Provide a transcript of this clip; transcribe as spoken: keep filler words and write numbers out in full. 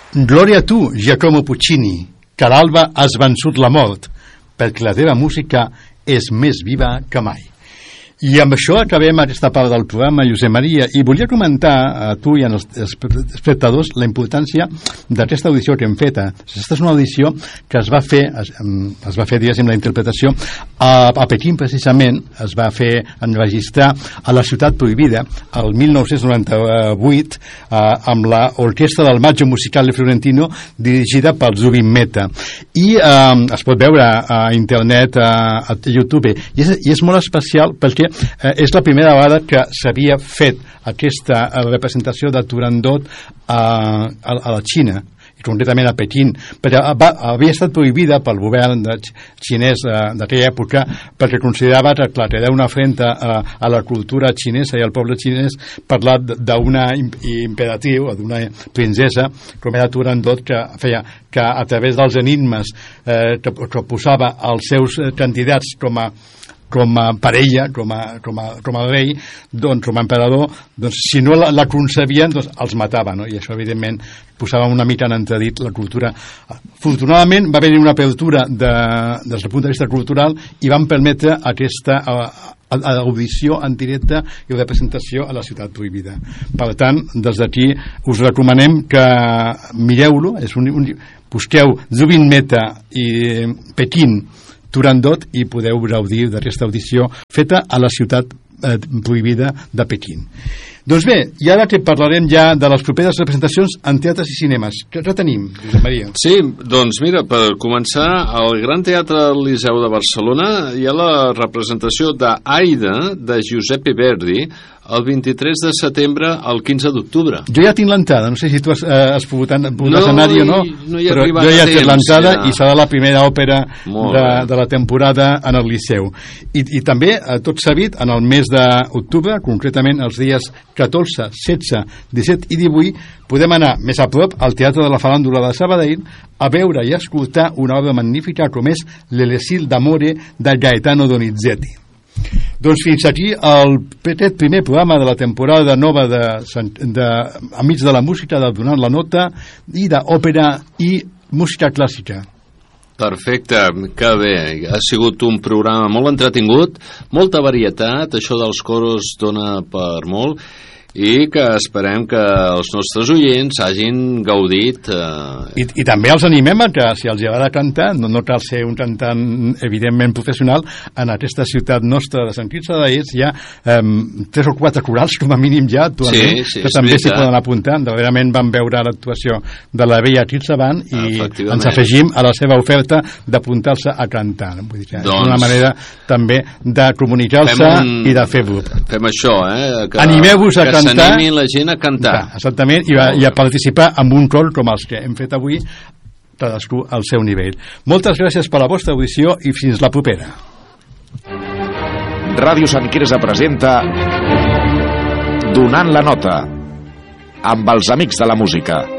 Glòria a tu, Giacomo Puccini, que a l'alba has vençut la mort, perquè la teva música és més viva que mai. I amb això acabem aquesta part del programa, Josep Maria, i volia comentar a tu i als espectadors la importància d'aquesta audició que hem fet. Aquesta és una audició que es va fer, es, es va fer, diguéssim, la interpretació a, a Pequín, precisament, es va fer enregistrar a la Ciutat Prohibida el mil nou-cents noranta-vuit eh, amb l'Orquestra del Maggio Musicale Fiorentino, dirigida per Zubin Mehta. I eh, es pot veure a internet, a, a YouTube, i és, i és molt especial perquè Eh, és la primera vegada que s'havia fet aquesta eh, representació de Turandot a, a, a la Xina, i concretament a Pequín, perquè va, havia estat prohibida pel govern de, xinès eh, d'aquella època, perquè considerava que, clar, que era una afrenta a, a la cultura xinesa i al poble xinès parlar d'una imperatriu o d'una princesa com era Turandot, que feia que a través dels enigmes eh, que, que posava els seus candidats com a com a parella, com a, com a, com a rei, doncs, com a emperador, doncs, si no la, la concebien, doncs, els matava, no? I això, evidentment, posava una mica en entredit la cultura. Afortunadament, va haver-hi una apertura de, des del punt de vista cultural i van permetre aquesta a, a, a audició en directe i representació a la Ciutat Prohibida. Per tant, des d'aquí us recomanem que mireu-lo, és un, un, busqueu Zubin Mehta i Pequín Turandot i podeu gaudir d'aquesta audició feta a la Ciutat eh, Prohibida de Pequín. Doncs bé, i ara que parlarem ja de les properes representacions en teatres i cinemes. Què tenim, Josep Maria? Sí, doncs mira, per començar, al Gran Teatre Liceu de Barcelona hi ha la representació d'Aida de Giuseppe Verdi el vint-i-tres de setembre al quinze d'octubre. Jo ja tinc l'entrada, no sé si tu has, eh, has pogut, pogut no, anar-hi o no, no però jo ja tinc l'entrada ja. I serà la primera òpera de, de la temporada en el Liceu. I, i també, eh, tot sabit, en el mes d'octubre, concretament els dies catorze, setze, disset i divuit, podem anar més a prop al Teatre de la Faràndula de Sabadell a veure i escoltar una obra magnífica com és l'Eleusis d'Amore de Gaetano Donizetti. Doncs fins aquí el petit primer programa de la temporada nova de, de Amics de la Música, de Donant la Nota i d'òpera i música clàssica. Perfecte, que bé, ha sigut un programa molt entretingut, molta varietat, això dels coros dona per molt, i que esperem que els nostres oients hagin gaudit eh... I, i també els animem a que si els agrada cantar, no, no cal ser un cantant evidentment professional, en aquesta ciutat nostra de Sant Quirze d'Aís hi ha eh, tres o quatre corals com a mínim ja actualment, sí, sí, que també s'hi poden apuntar. Darrerament vam veure l'actuació de la Bella Quirze Band i ens afegim a la seva oferta d'apuntar-se a cantar. Vull dir que doncs, és una manera també de comunicar-se un... i de fer grup. Fem això, eh? Que, animeu-vos a que cantar, s'animi la gent a cantar. Exactament, i a, i a participar amb un cor com els que hem fet avui, cadascú al seu nivell. Moltes gràcies per la vostra audició i fins la propera. Ràdio Sant Quirze presenta Donant la Nota amb els Amics de la Música.